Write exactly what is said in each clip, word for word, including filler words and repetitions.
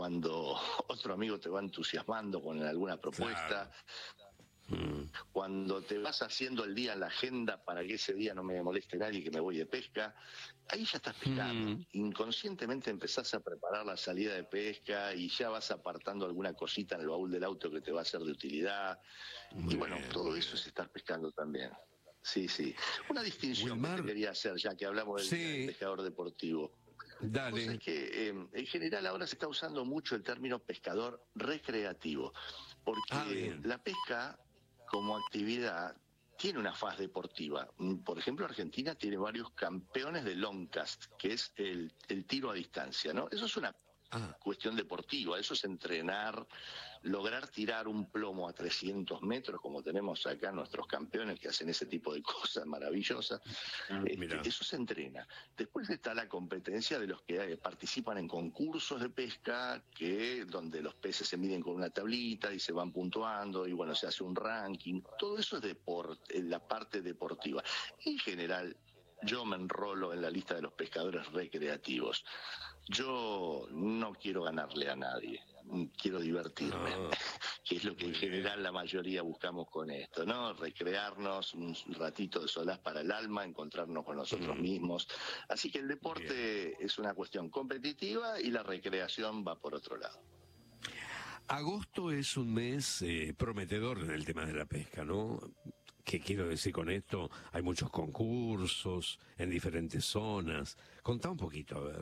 cuando otro amigo te va entusiasmando con alguna propuesta, claro. Cuando te vas haciendo el día en la agenda para que ese día no me moleste nadie que me voy de pesca, ahí ya estás pescando. Mm. Inconscientemente empezás a preparar la salida de pesca y ya vas apartando alguna cosita en el baúl del auto que te va a ser de utilidad. Muy y bueno, bien, todo eso es estar pescando también. Sí, sí. Una distinción Wilmar, que te quería hacer, ya que hablamos del, sí. del pescador deportivo. Dale. Es que eh, en general ahora se está usando mucho el término pescador recreativo, porque ah, la pesca como actividad tiene una faz deportiva. Por ejemplo, Argentina tiene varios campeones de long cast, que es el, el tiro a distancia, ¿no? Eso es una ah. cuestión deportiva, eso es entrenar, lograr tirar un plomo a trescientos metros, como tenemos acá nuestros campeones que hacen ese tipo de cosas maravillosas. Ah, este, eso se entrena. Después está la competencia de los que eh, participan en concursos de pesca, que donde los peces se miden con una tablita y se van puntuando, y bueno, se hace un ranking. Todo eso es deporte, la parte deportiva. En general, yo me enrolo en la lista de los pescadores recreativos. Yo no quiero ganarle a nadie, quiero divertirme, no. que es lo que en general la mayoría buscamos con esto, ¿no? Recrearnos, un ratito de solaz para el alma, encontrarnos con nosotros mm. mismos. Así que el deporte Bien. es una cuestión competitiva y la recreación va por otro lado. Agosto es un mes eh, prometedor en el tema de la pesca, ¿no? ¿Qué quiero decir con esto? Hay muchos concursos en diferentes zonas. Contá un poquito, a ver.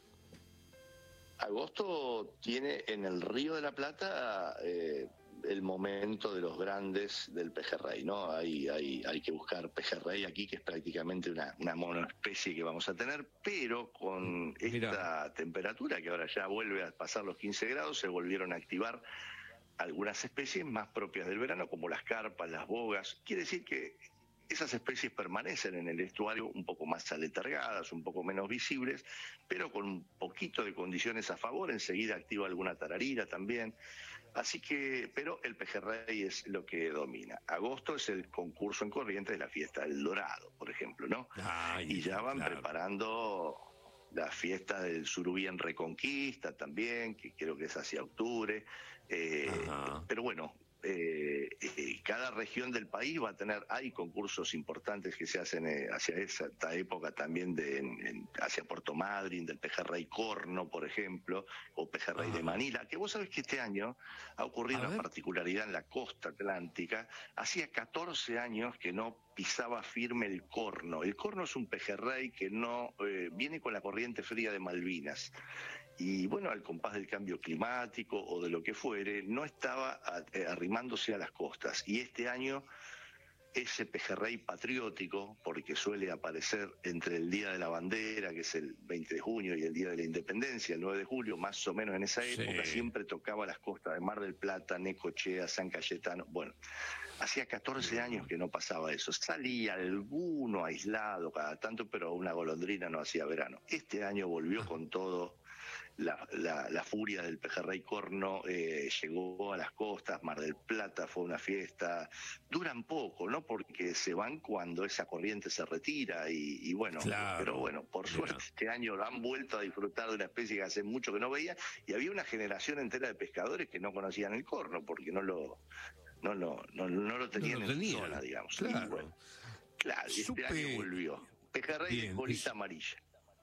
Agosto tiene en el Río de la Plata eh, el momento de los grandes del pejerrey, ¿no? Hay, hay, hay que buscar pejerrey aquí, que es prácticamente una, una monoespecie que vamos a tener, pero con esta Mirá. temperatura, que ahora ya vuelve a pasar los quince grados, se volvieron a activar algunas especies más propias del verano, como las carpas, las bogas. Quiere decir que esas especies permanecen en el estuario un poco más aletargadas, un poco menos visibles, pero con un poquito de condiciones a favor. Enseguida activa alguna tararira también. Así que, pero el pejerrey es lo que domina. Agosto es el concurso en Corrientes de la fiesta del Dorado, por ejemplo, ¿no? Ay, y ya van claro. preparando la fiesta del surubí en Reconquista también, que creo que es hacia octubre. Eh, pero bueno, eh, eh, cada región del país va a tener, hay concursos importantes que se hacen eh, hacia esta época también, de en, en, hacia Puerto Madryn, del pejerrey corno, por ejemplo, o pejerrey Ajá. de Manila, que vos sabés que este año ha ocurrido una particularidad en la costa atlántica. Hacía catorce años que no pisaba firme el corno. El corno es un pejerrey que no eh, viene con la corriente fría de Malvinas. Y bueno, al compás del cambio climático o de lo que fuere, no estaba arrimándose a las costas. Y este año ese pejerrey patriótico, porque suele aparecer entre el Día de la Bandera, que es el veinte de junio, y el Día de la Independencia, el nueve de julio, más o menos en esa época, sí. siempre tocaba las costas de Mar del Plata, Necochea, San Cayetano. Bueno, hacía catorce años que no pasaba eso. Salía alguno aislado cada tanto, pero una golondrina no hacía verano. Este año volvió con todo. La, la, la furia del pejerrey corno eh, llegó a las costas. Mar del Plata fue una fiesta. Duran poco, ¿no? Porque se van cuando esa corriente se retira y, y bueno, claro. pero bueno, por suerte yeah. este año lo han vuelto a disfrutar de una especie que hace mucho que no veía, y había una generación entera de pescadores que no conocían el corno porque no lo no lo, no, no lo tenían no lo en tenían. su zona, digamos. Claro, y bueno, claro Supe... este año volvió. Pejerrey de colita es... amarilla.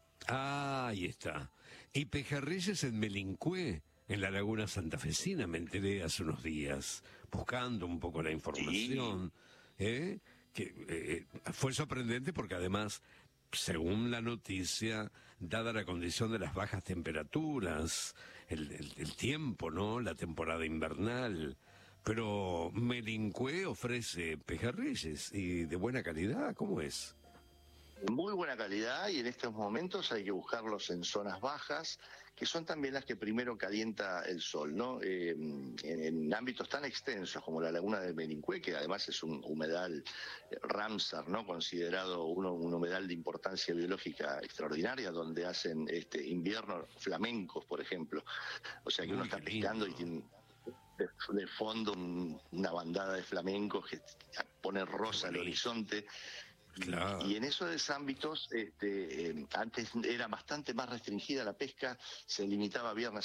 Ah, ahí está. Y pejerreyes en Melincue, en la laguna santafesina, me enteré hace unos días, buscando un poco la información. Sí. ¿eh? Que eh, fue sorprendente porque además, según la noticia, dada la condición de las bajas temperaturas, el, el, el tiempo, ¿no? La temporada invernal. Pero Melincue ofrece pejerreyes y de buena calidad, ¿cómo es? Muy buena calidad, y en estos momentos hay que buscarlos en zonas bajas, que son también las que primero calienta el sol, ¿no? Eh, en, en ámbitos tan extensos como la laguna de Melincue, que además es un humedal Ramsar, ¿no? Considerado uno, un humedal de importancia biológica extraordinaria, donde hacen este inviernos flamencos, por ejemplo. O sea que Muy uno está pescando lindo. y tiene de, de fondo un, una bandada de flamencos que pone rosa al horizonte. Claro. Y en esos ámbitos, este, eh, antes era bastante más restringida la pesca, se limitaba viernes